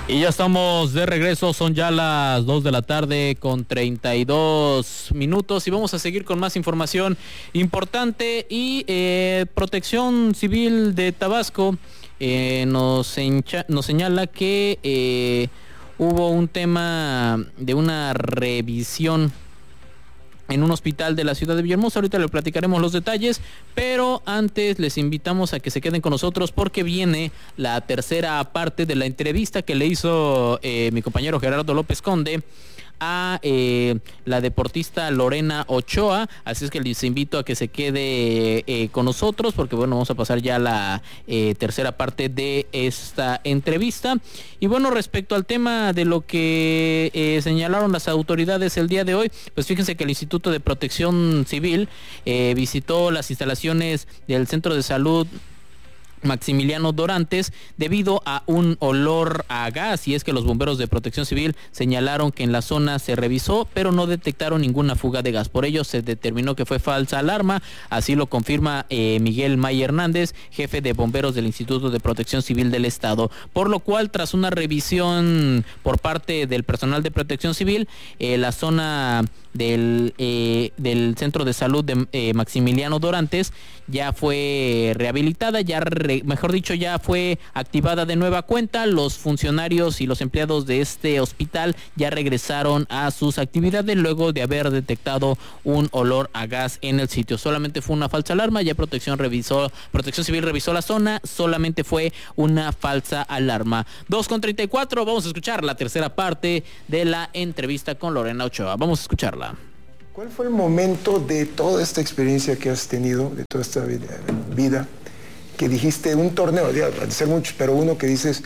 Y ya estamos de regreso, son ya las 2 de la tarde con 32 minutos y vamos a seguir con más información importante. Y Protección Civil de Tabasco nos señala que hubo un tema de una revisión en un hospital de la ciudad de Villahermosa. Ahorita le platicaremos los detalles, pero antes les invitamos a que se queden con nosotros porque viene la tercera parte de la entrevista que le hizo mi compañero Gerardo López Conde a la deportista Lorena Ochoa. Así es que les invito a que se quede con nosotros porque bueno, vamos a pasar ya a la tercera parte de esta entrevista. Y bueno, respecto al tema de lo que señalaron las autoridades el día de hoy, pues fíjense que el Instituto de Protección Civil visitó las instalaciones del Centro de Salud Maximiliano Dorantes debido a un olor a gas, y es que los bomberos de Protección Civil señalaron que en la zona se revisó pero no detectaron ninguna fuga de gas. Por ello se determinó que fue falsa alarma, así lo confirma Miguel May Hernández, jefe de bomberos del Instituto de Protección Civil del Estado, por lo cual tras una revisión por parte del personal de Protección Civil, la zona del Centro de Salud de Maximiliano Dorantes ya fue rehabilitada, mejor dicho, ya fue activada de nueva cuenta. Los funcionarios y los empleados de este hospital ya regresaron a sus actividades luego de haber detectado un olor a gas en el sitio. Solamente fue una falsa alarma, ya Protección Civil revisó la zona, solamente fue una falsa alarma. 2:34, vamos a escuchar la tercera parte de la entrevista con Lorena Ochoa. Vamos a escucharla. ¿Cuál fue el momento de toda esta experiencia que has tenido, de toda esta vida, que dijiste un torneo, de ser muchos, pero uno que dices,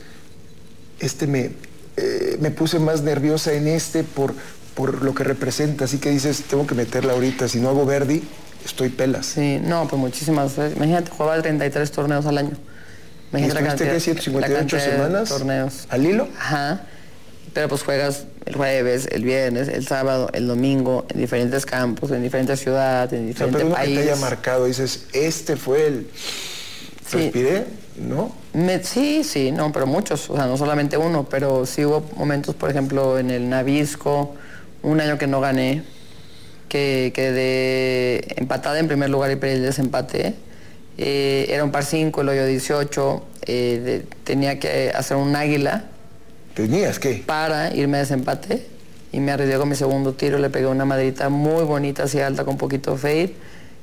me puse más nerviosa en por lo que representa, así que dices, tengo que meterla ahorita, si no hago Verdi, estoy pelas? Sí, no, pues muchísimas veces. Imagínate, jugaba 33 torneos al año. Imagínate la cantidad, 158 semanas torneos al hilo. Ajá. Pero pues juegas el jueves, el viernes, el sábado, el domingo, en diferentes campos, en diferentes ciudades, en diferentes países. Que te haya marcado, dices, fue el... Sí. ¿Respiré? ¿No? Sí, no, pero muchos, o sea, no solamente uno, pero sí hubo momentos, por ejemplo, en el Navisco, un año que no gané, que quedé empatada en primer lugar y perdí el desempate. Era un par 5, el hoyo 18, tenía que hacer un águila. ¿Tenías qué? Para irme a desempate, y me arriesgué con mi segundo tiro, le pegué una maderita muy bonita, así alta, con poquito fade.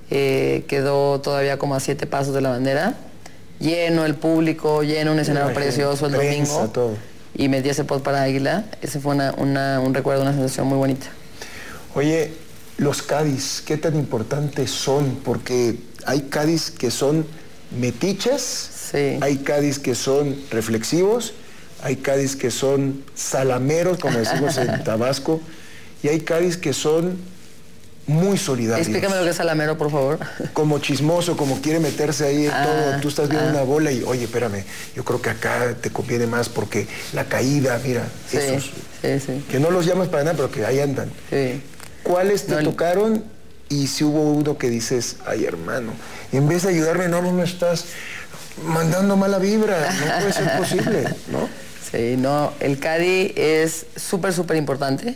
Quedó todavía como a 7 pasos de la bandera, lleno el público, lleno un escenario precioso el domingo, todo. Y metí ese pot para águila. Ese fue un recuerdo, una sensación muy bonita. Oye, los caddies, ¿qué tan importantes son? Porque hay caddies que son metiches, sí. Hay caddies que son reflexivos, hay caddies que son salameros, como decimos en Tabasco, y hay caddies que son muy solidarios. Explícame lo que es salamero, por favor. Como chismoso, como quiere meterse ahí en todo. Tú estás viendo una bola y, oye, espérame, yo creo que acá te conviene más porque la caída, mira, sí, esos. Sí. Que no los llamas para nada, pero que ahí andan. Sí. ¿Cuáles te tocaron? Y si hubo uno que dices, ay, hermano, en vez de ayudarme, no me estás mandando mala vibra, no puede ser posible, ¿no? Sí, no, el caddy es súper importante.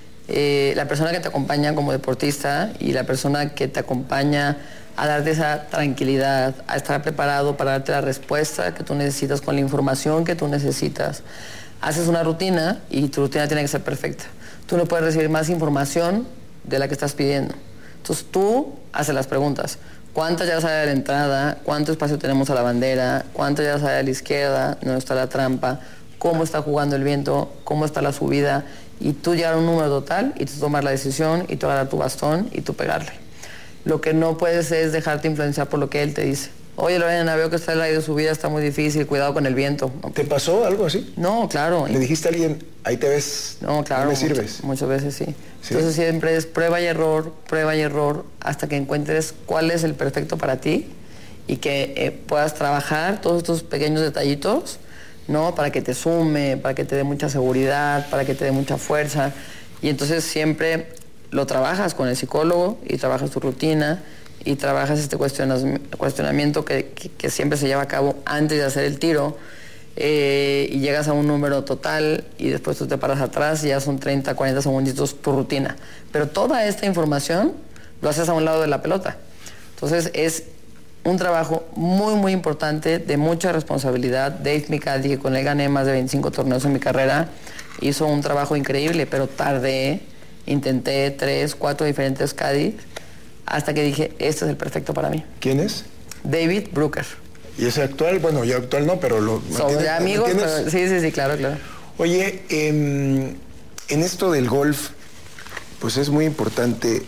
La persona que te acompaña como deportista y la persona que te acompaña a darte esa tranquilidad, a estar preparado para darte la respuesta que tú necesitas con la información que tú necesitas. Haces una rutina y tu rutina tiene que ser perfecta. Tú no puedes recibir más información de la que estás pidiendo. Entonces tú haces las preguntas. ¿Cuántas yardas hay a la entrada? ¿Cuánto espacio tenemos a la bandera? ¿Cuántas yardas hay a la izquierda? ¿Dónde está la trampa? ¿Cómo está jugando el viento? ¿Cómo está la subida? Y tú llegar a un número total y tú tomar la decisión y tú agarrar tu bastón y tú pegarle. Lo que no puedes es dejarte influenciar por lo que él te dice. Oye, Lorena, veo que está el aire de subida, está muy difícil, cuidado con el viento. ¿Te pasó algo así? No, claro. ¿Le dijiste a alguien, ahí te ves, no, claro, no me sirves? Muchas veces sí. Entonces siempre es prueba y error, hasta que encuentres cuál es el perfecto para ti y que puedas trabajar todos estos pequeños detallitos, ¿no? Para que te sume, para que te dé mucha seguridad, para que te dé mucha fuerza. Y entonces siempre lo trabajas con el psicólogo y trabajas tu rutina y trabajas este cuestionamiento que siempre se lleva a cabo antes de hacer el tiro. y llegas a un número total y después tú te paras atrás y ya son 30, 40 segunditos tu rutina. Pero toda esta información lo haces a un lado de la pelota. Entonces es un trabajo muy, muy importante, de mucha responsabilidad. Dave Micali, que con él gané más de 25 torneos en mi carrera, hizo un trabajo increíble, pero tardé, intenté 3, 4 diferentes caddies, hasta que dije, este es el perfecto para mí. ¿Quién es? David Brooker. ¿Y ese actual? Bueno, ya actual no, pero lo... Son ya amigos, pero, sí, claro. Oye, en esto del golf, pues es muy importante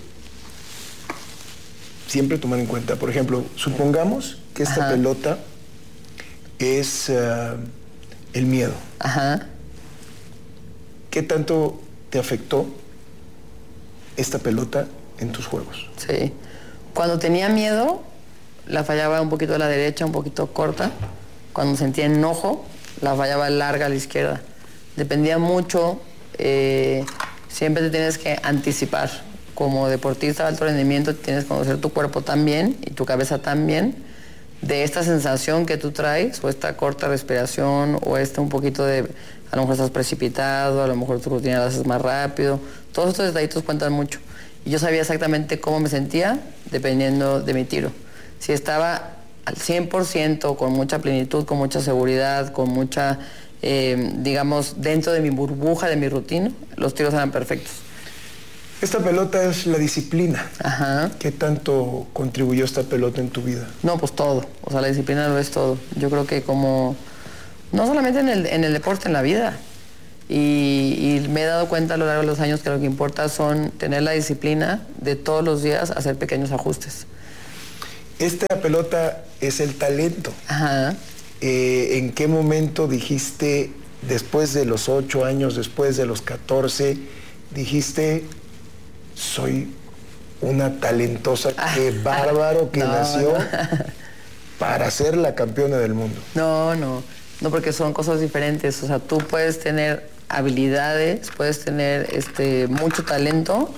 siempre tomar en cuenta, por ejemplo, supongamos que esta pelota es el miedo. Ajá. ¿Qué tanto te afectó esta pelota en tus juegos? Sí. Cuando tenía miedo, la fallaba un poquito a la derecha, un poquito corta. Cuando sentía enojo, la fallaba larga a la izquierda. Dependía mucho, siempre te tienes que anticipar. Como deportista de alto rendimiento tienes que conocer tu cuerpo tan bien y tu cabeza tan bien de esta sensación que tú traes, o esta corta respiración, o un poquito de, a lo mejor estás precipitado, a lo mejor tu rutina la haces más rápido. Todos estos detallitos cuentan mucho. Y yo sabía exactamente cómo me sentía dependiendo de mi tiro. Si estaba al 100%, con mucha plenitud, con mucha seguridad, con mucha, digamos, dentro de mi burbuja, de mi rutina, los tiros eran perfectos. Esta pelota es la disciplina. Ajá. ¿Qué tanto contribuyó esta pelota en tu vida? No, pues todo. O sea, la disciplina lo es todo. Yo creo que como, no solamente en el deporte, en la vida. Y me he dado cuenta a lo largo de los años que lo que importa son tener la disciplina de todos los días hacer pequeños ajustes. Esta pelota es el talento. Ajá. ¿En qué momento dijiste, después de los 8 años, después de los 14, dijiste, soy una talentosa, qué bárbaro que nació para ser la campeona del mundo? No, porque son cosas diferentes. O sea, tú puedes tener habilidades, puedes tener mucho talento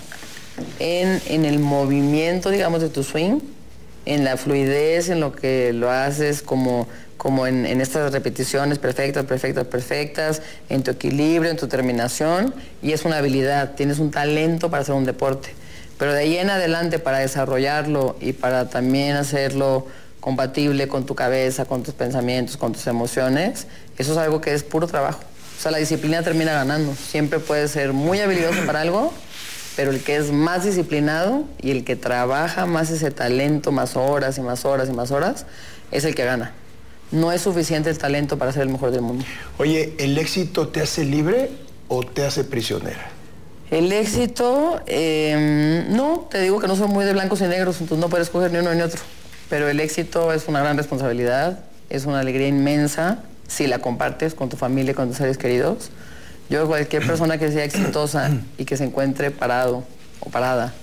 en el movimiento, digamos, de tu swing, en la fluidez, en lo que lo haces, como en estas repeticiones perfectas, en tu equilibrio, en tu terminación, y es una habilidad, tienes un talento para hacer un deporte. Pero de ahí en adelante, para desarrollarlo y para también hacerlo compatible con tu cabeza, con tus pensamientos, con tus emociones, eso es algo que es puro trabajo. O sea, la disciplina termina ganando. Siempre puedes ser muy habilidoso para algo, pero el que es más disciplinado y el que trabaja más ese talento, más horas y más horas y más horas, es el que gana. No es suficiente el talento para ser el mejor del mundo. Oye, ¿el éxito te hace libre o te hace prisionera? El éxito, no, te digo que no soy muy de blancos y negros, entonces no puedes escoger ni uno ni otro. Pero el éxito es una gran responsabilidad, es una alegría inmensa si la compartes con tu familia y con tus seres queridos. Yo, cualquier persona que sea exitosa y que se encuentre parado o parada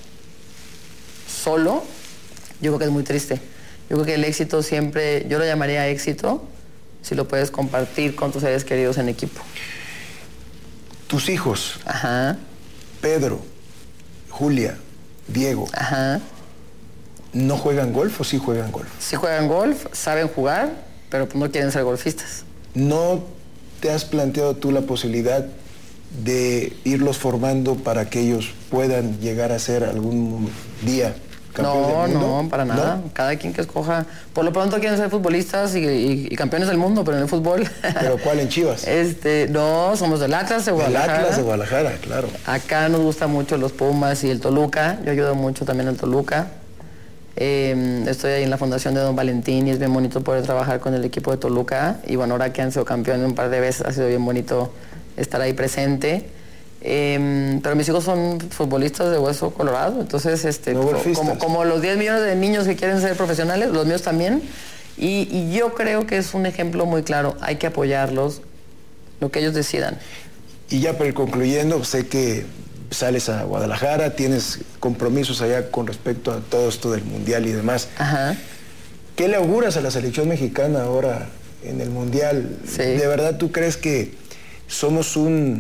solo, yo creo que es muy triste. Yo creo que el éxito siempre, yo lo llamaría éxito si lo puedes compartir con tus seres queridos en equipo. Tus hijos, Ajá. Pedro, Julia, Diego, Ajá. ¿no juegan golf o sí juegan golf? Sí juegan golf, saben jugar, pero pues no quieren ser golfistas. ¿No te has planteado tú la posibilidad de irlos formando para que ellos puedan llegar a ser algún día campeones del mundo? No, para nada. ¿No? Cada quien que escoja. Por lo pronto quieren ser futbolistas y campeones del mundo, pero en el fútbol. ¿Pero cuál, en Chivas? No, somos del Atlas de Guadalajara. Del Atlas de Guadalajara, claro. Acá nos gustan mucho los Pumas y el Toluca. Yo ayudo mucho también al Toluca. Estoy ahí en la fundación de Don Valentín y es bien bonito poder trabajar con el equipo de Toluca. Y bueno, ahora que han sido campeones un par de veces, ha sido bien bonito estar ahí presente. Pero mis hijos son futbolistas de hueso colorado, entonces como los 10 millones de niños que quieren ser profesionales, los míos también. Y yo creo que es un ejemplo muy claro. Hay que apoyarlos, lo que ellos decidan. Y ya para ir concluyendo, sé que sales a Guadalajara, tienes compromisos allá con respecto a todo esto del Mundial y demás. Ajá. ¿Qué le auguras a la selección mexicana ahora en el Mundial? Sí. ¿De verdad tú crees que somos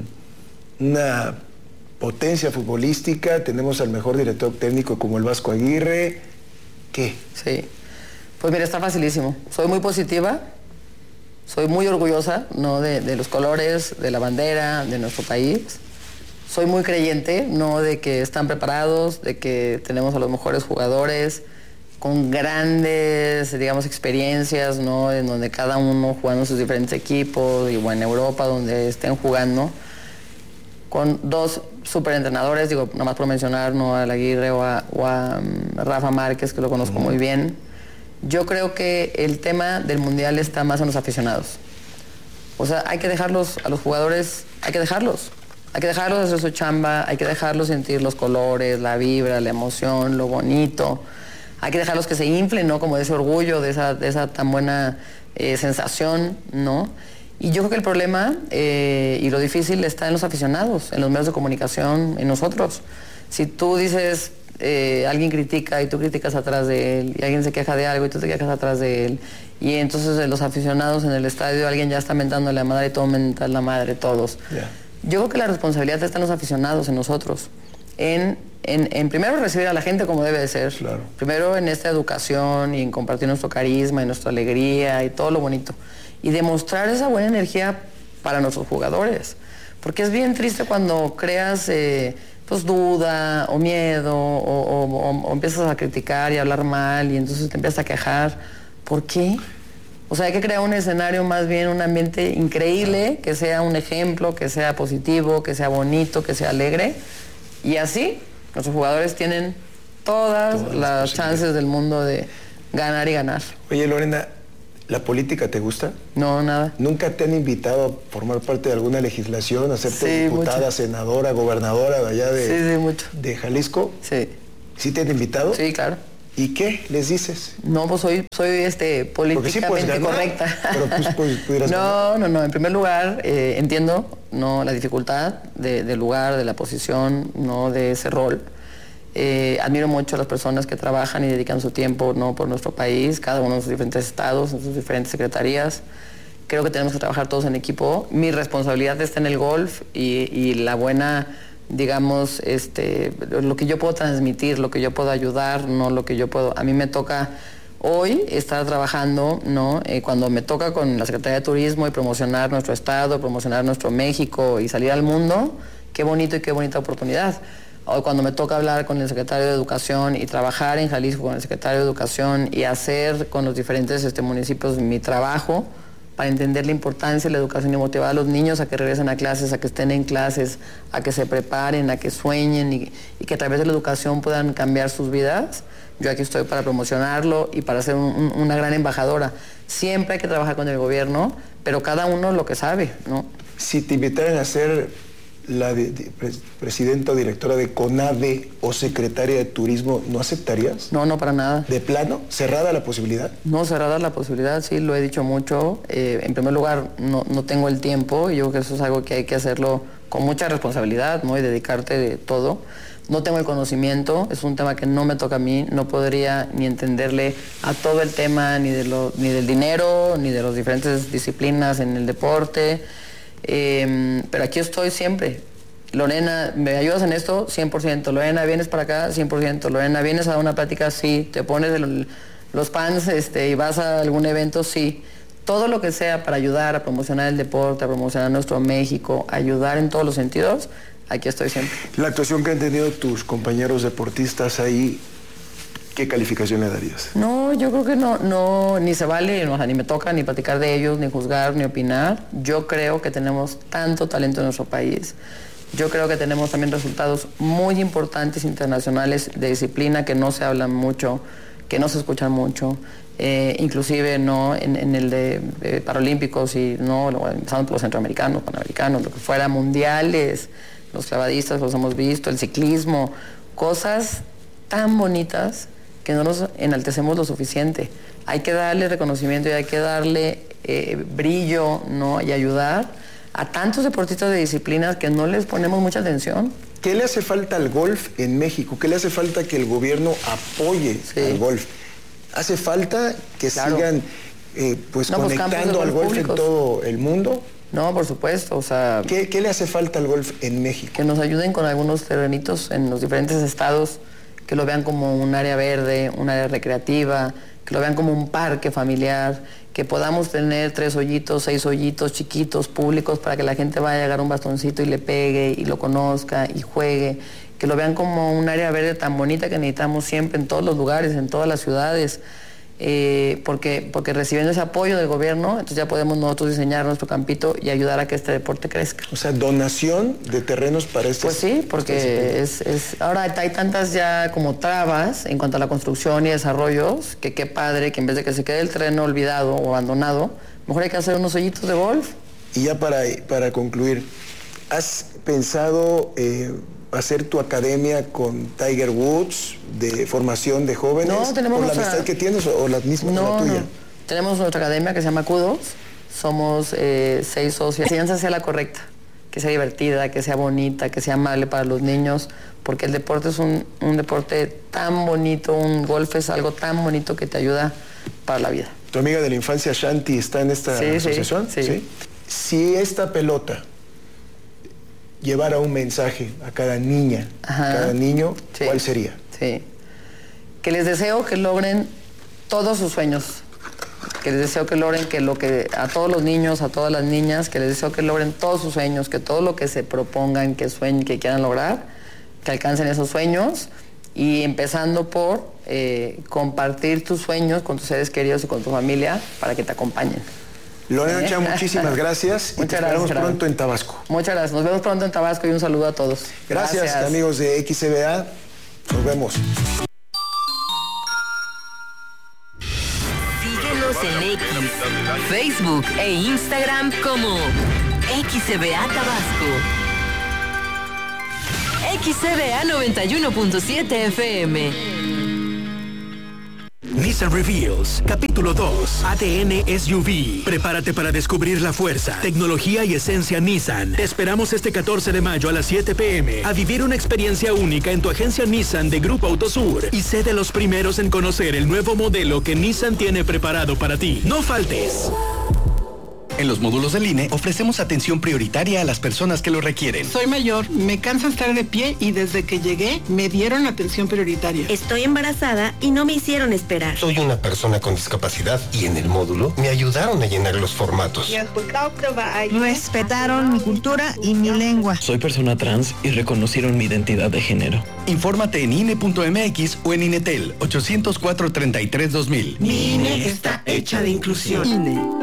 una potencia futbolística? Tenemos al mejor director técnico como el Vasco Aguirre. ¿Qué? Sí. Pues mira, está facilísimo. Soy muy positiva. Soy muy orgullosa, ¿no? de los colores, de la bandera, de nuestro país. Soy muy creyente, ¿no? De que están preparados, de que tenemos a los mejores jugadores, con grandes, digamos, experiencias, ¿no? En donde cada uno jugando en sus diferentes equipos, y o en Europa, donde estén jugando, con 2 súper entrenadores, digo, nada más por mencionar, ¿no? A Aguirre o a Rafa Márquez, que lo conozco muy bien. Yo creo que el tema del Mundial está más en los aficionados. O sea, hay que dejarlos, a los jugadores, hay que dejarlos hacer su chamba, hay que dejarlos sentir los colores, la vibra, la emoción, lo bonito. Hay que dejarlos que se inflen, ¿no? Como de ese orgullo, de esa tan buena sensación, ¿no? Y yo creo que el problema y lo difícil está en los aficionados, en los medios de comunicación, en nosotros. Si tú dices, alguien critica y tú criticas atrás de él, y alguien se queja de algo y tú te quejas atrás de él, y entonces los aficionados en el estadio, alguien ya está mentando la madre y todo mentan la madre, todos. Yeah. Yo creo que la responsabilidad está en los aficionados, en nosotros. En primero recibir a la gente como debe de ser. Claro. Primero en esta educación y en compartir nuestro carisma y nuestra alegría y todo lo bonito. Y demostrar esa buena energía para nuestros jugadores. Porque es bien triste cuando creas pues duda o miedo o empiezas a criticar y a hablar mal y entonces te empiezas a quejar. ¿Por qué? O sea, hay que crear un escenario, más bien un ambiente increíble, que sea un ejemplo, que sea positivo, que sea bonito, que sea alegre. Y así nuestros jugadores tienen todas las chances del mundo de ganar y ganar. Oye, Lorena, ¿la política te gusta? No, nada. ¿Nunca te han invitado a formar parte de alguna legislación, a hacerte diputada, mucho. Senadora, gobernadora de allá de Jalisco? Sí. ¿Sí te han invitado? Sí, claro. ¿Y qué les dices? No, pues soy políticamente correcta. Pero pudieras No. En primer lugar, entiendo, ¿no? La dificultad del lugar, de la posición, ¿no? De ese rol. Admiro mucho a las personas que trabajan y dedican su tiempo, ¿no? Por nuestro país, cada uno en sus diferentes estados, en sus diferentes secretarías. Creo que tenemos que trabajar todos en equipo. Mi responsabilidad está en el golf y la buena, digamos, lo que yo puedo transmitir, lo que yo puedo ayudar, no lo que yo puedo. A mí me toca hoy estar trabajando, ¿no? Cuando me toca con la Secretaría de Turismo y promocionar nuestro estado, promocionar nuestro México y salir al mundo, qué bonito y qué bonita oportunidad. Hoy cuando me toca hablar con el secretario de Educación y trabajar en Jalisco con el secretario de Educación y hacer con los diferentes municipios mi trabajo para entender la importancia de la educación y motivar a los niños a que regresen a clases, a que estén en clases, a que se preparen, a que sueñen y que a través de la educación puedan cambiar sus vidas. Yo aquí estoy para promocionarlo y para ser una gran embajadora. Siempre hay que trabajar con el gobierno, pero cada uno lo que sabe, ¿no? Si te invitaran a ser la presidenta o directora de CONADE o secretaria de Turismo, ¿no aceptarías? No, para nada. ¿De plano? ¿Cerrada la posibilidad? No, cerrada la posibilidad, sí, lo he dicho mucho. En primer lugar, no tengo el tiempo. Yo creo que eso es algo que hay que hacerlo con mucha responsabilidad, ¿no? Y dedicarte de todo. No tengo el conocimiento, es un tema que no me toca a mí. No podría ni entenderle a todo el tema, ni del dinero, ni de las diferentes disciplinas en el deporte. Pero aquí estoy siempre. Lorena, ¿me ayudas en esto? 100%. Lorena, ¿vienes para acá? 100%. Lorena, ¿vienes a una plática? Sí. ¿Te pones los pants y vas a algún evento? Sí. Todo lo que sea para ayudar a promocionar el deporte, a promocionar nuestro México, ayudar en todos los sentidos, aquí estoy siempre. La actuación que han tenido tus compañeros deportistas ahí, ¿qué calificación le darías? No, yo creo que no, ni se vale, o sea, ni me toca ni platicar de ellos, ni juzgar, ni opinar. Yo creo que tenemos tanto talento en nuestro país. Yo creo que tenemos también resultados muy importantes internacionales de disciplina que no se hablan mucho, que no se escuchan mucho. Inclusive no en el de Paralímpicos y no, empezando por los centroamericanos, panamericanos, lo que fuera, mundiales, los clavadistas los hemos visto, el ciclismo, cosas tan bonitas que no nos enaltecemos lo suficiente. Hay que darle reconocimiento y hay que darle brillo, ¿no? Y ayudar a tantos deportistas de disciplinas que no les ponemos mucha atención. ¿Qué le hace falta al golf en México? ¿Qué le hace falta que el gobierno apoye al golf? ¿Hace falta que sigan conectando al golf en todo el mundo? No, por supuesto, o sea... ¿Qué le hace falta al golf en México? Que nos ayuden con algunos terrenitos en los diferentes estados, que lo vean como un área verde, un área recreativa, que lo vean como un parque familiar, que podamos tener 3 hoyitos, 6 hoyitos chiquitos, públicos, para que la gente vaya a agarrar un bastoncito y le pegue y lo conozca y juegue, que lo vean como un área verde tan bonita que necesitamos siempre en todos los lugares, en todas las ciudades. Porque recibiendo ese apoyo del gobierno, entonces ya podemos nosotros diseñar nuestro campito y ayudar a que este deporte crezca. O sea, donación de terrenos para este. Pues sí, porque ahora hay tantas ya como trabas en cuanto a la construcción y desarrollos, que qué padre que en vez de que se quede el terreno olvidado o abandonado, mejor hay que hacer unos hoyitos de golf. Y ya para concluir, ¿has pensado hacer tu academia con Tiger Woods de formación de jóvenes? No, tenemos ¿Por la amistad que tienes o la misma la tuya? No. Tenemos nuestra academia que se llama Kudos. Somos 6 socios. La enseñanza sea la correcta, que sea divertida, que sea bonita, que sea amable para los niños, porque el deporte es un deporte tan bonito, un golf es algo tan bonito que te ayuda para la vida. ¿Tu amiga de la infancia Shanti está en esta asociación? Sí. Si esta pelota llevara un mensaje a cada niña, a cada niño, ¿cuál sería? Sí. Que les deseo que logren todos sus sueños. Que les deseo que logren a todos los niños, a todas las niñas, que les deseo que logren todos sus sueños, que todo lo que se propongan, que sueñen, que quieran lograr, que alcancen esos sueños, y empezando por compartir tus sueños con tus seres queridos y con tu familia para que te acompañen. Lorena Ochoa, muchísimas gracias. Muchas y te esperamos gracias, pronto en Tabasco. Muchas gracias. Nos vemos pronto en Tabasco y un saludo a todos. Gracias. Amigos de XCBA. Nos vemos. Síguenos en X, Facebook e Instagram como XCBA Tabasco. XCBA 91.7 FM. Nissan Reveals, capítulo 2, ADN SUV. Prepárate para descubrir la fuerza, tecnología y esencia Nissan. Te esperamos este 14 de mayo a las 7 p.m. a vivir una experiencia única en tu agencia Nissan de Grupo Autosur y sé de los primeros en conocer el nuevo modelo que Nissan tiene preparado para ti. No faltes. En los módulos del INE ofrecemos atención prioritaria a las personas que lo requieren. Soy mayor, me cansa estar de pie y desde que llegué me dieron atención prioritaria. Estoy embarazada y no me hicieron esperar. Soy una persona con discapacidad y en el módulo me ayudaron a llenar los formatos. Respetaron mi cultura y mi lengua. Soy persona trans y reconocieron mi identidad de género. Infórmate en INE.mx o en INETEL 804-33-2000. Mi INE está hecha de inclusión. INE.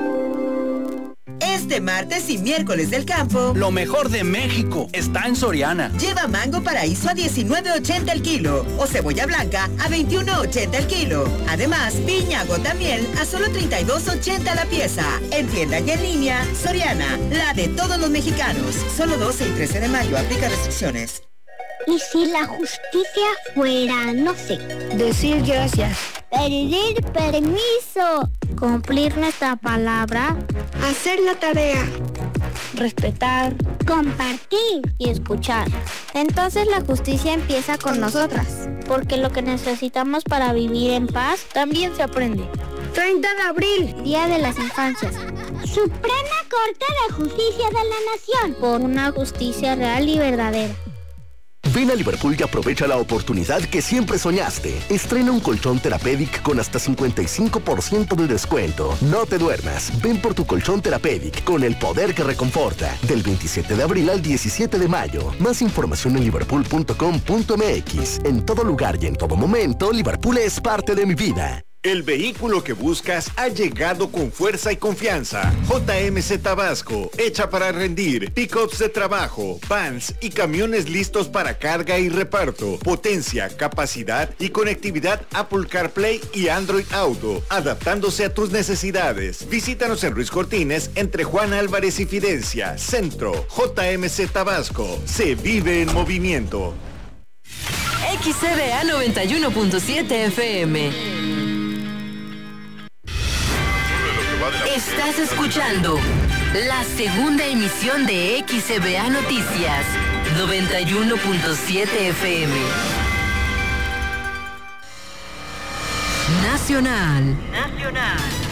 Este martes y miércoles del campo, lo mejor de México está en Soriana. Lleva mango paraíso a $19.80 el kilo o cebolla blanca a $21.80 el kilo. Además, piña gotamiel a solo $32.80 la pieza. En tienda y en línea, Soriana, la de todos los mexicanos. Solo 12 y 13 de mayo, aplica restricciones. ¿Y si la justicia fuera, no sé, decir gracias, pedir permiso, cumplir nuestra palabra, hacer la tarea, respetar, compartir y escuchar? Entonces la justicia empieza con nosotras, porque lo que necesitamos para vivir en paz también se aprende. 30 de abril, Día de las Infancias. Suprema Corte de Justicia de la Nación, por una justicia real y verdadera. Ven a Liverpool y aprovecha la oportunidad que siempre soñaste. Estrena un colchón Therapeutic con hasta 55% de descuento. No te duermas. Ven por tu colchón Therapeutic con el poder que reconforta. Del 27 de abril al 17 de mayo. Más información en liverpool.com.mx. En todo lugar y en todo momento, Liverpool es parte de mi vida. El vehículo que buscas ha llegado con fuerza y confianza. JMC Tabasco, hecha para rendir. Pickups de trabajo, vans y camiones listos para carga y reparto. Potencia, capacidad y conectividad Apple CarPlay y Android Auto, adaptándose a tus necesidades. Visítanos en Ruiz Cortines, entre Juan Álvarez y Fidencia. Centro, JMC Tabasco. Se vive en movimiento. XCBA 91.7 FM. Estás escuchando la segunda emisión de XCBA Noticias 91.7 FM. Nacional.